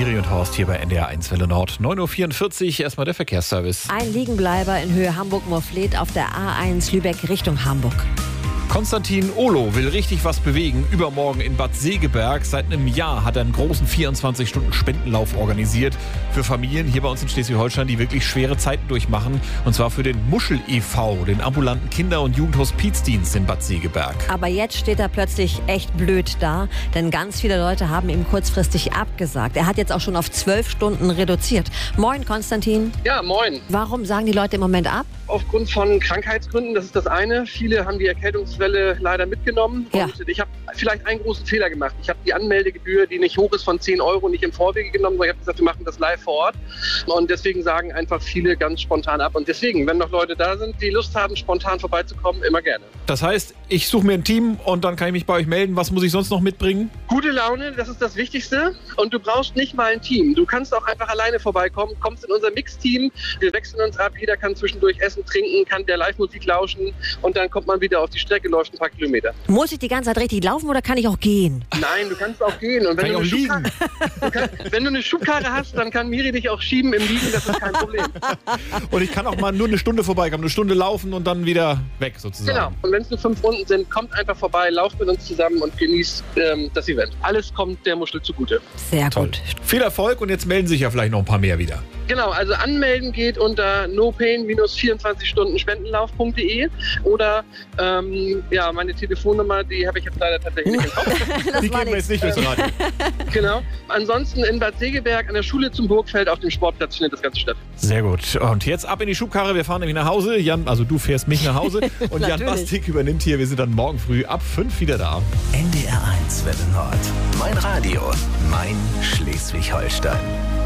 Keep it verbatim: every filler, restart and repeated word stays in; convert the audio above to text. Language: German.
Miri und Horst hier bei N D R eins Welle Nord. neun Uhr vierundvierzig, erstmal der Verkehrsservice. Ein Liegenbleiber in Höhe Hamburg-Morfleet auf der A eins Lübeck Richtung Hamburg. Konstantin Ohlo will richtig was bewegen. Übermorgen in Bad Segeberg. Seit einem Jahr hat er einen großen vierundzwanzig Stunden Spendenlauf organisiert für Familien hier bei uns in Schleswig-Holstein, die wirklich schwere Zeiten durchmachen. Und zwar für den Muschel e V, den ambulanten Kinder- und Jugendhospizdienst in Bad Segeberg. Aber jetzt steht er plötzlich echt blöd da, denn ganz viele Leute haben ihm kurzfristig abgesagt. Er hat jetzt auch schon auf zwölf Stunden reduziert. Moin, Konstantin. Ja, moin. Warum sagen die Leute im Moment ab? Aufgrund von Krankheitsgründen, das ist das eine. Viele haben die Erkältungswelle leider mitgenommen. Ja. Und ich habe vielleicht einen großen Fehler gemacht. Ich habe die Anmeldegebühr, die nicht hoch ist, von zehn Euro nicht im Vorwege genommen, sondern ich habe gesagt, wir machen das live vor Ort. Und deswegen sagen einfach viele ganz spontan ab. Und deswegen, wenn noch Leute da sind, die Lust haben, spontan vorbeizukommen, immer gerne. Das heißt, ich suche mir ein Team und dann kann ich mich bei euch melden. Was muss ich sonst noch mitbringen? Gute Laune, das ist das Wichtigste. Und du brauchst nicht mal ein Team. Du kannst auch einfach alleine vorbeikommen, kommst in unser Mix-Team. Wir wechseln uns ab, jeder kann zwischendurch essen, trinken, kann der Live-Musik lauschen und dann kommt man wieder auf die Strecke, läuft ein paar Kilometer. Muss ich die ganze Zeit richtig laufen oder kann ich auch gehen? Nein, du kannst auch gehen. Und wenn, Kann du ich eine, auch liegen? Schubkarre, du kannst, wenn du eine Schubkarre hast, dann kann Miri dich auch schieben im Liegen, das ist kein Problem. Und ich kann auch mal nur eine Stunde vorbeikommen, eine Stunde laufen und dann wieder weg sozusagen. Genau. Und wenn es nur fünf Runden sind, kommt einfach vorbei, lauft mit uns zusammen und genießt ähm, das Event. Alles kommt der Muschel zugute. Sehr Toll. gut. Viel Erfolg und jetzt melden sich ja vielleicht noch ein paar mehr wieder. Genau, also anmelden geht unter nopain vierundzwanzig Stunden spendenlauf punkt de oder ähm, ja, meine Telefonnummer, die habe ich jetzt leider tatsächlich nicht im Kopf. Das Die war geben wir nix. jetzt nicht durchs Radio. Genau. Ansonsten in Bad Segeberg an der Schule zum Burgfeld auf dem Sportplatz findet das Ganze statt. Sehr gut. Und jetzt ab in die Schubkarre. Wir fahren nämlich nach Hause. Jan, also du fährst mich nach Hause. Und Jan Natürlich. Bastik übernimmt hier. Wir sind dann morgen früh ab fünf wieder da. N D R eins Welle Nord. Mein Radio. Mein Schleswig-Holstein.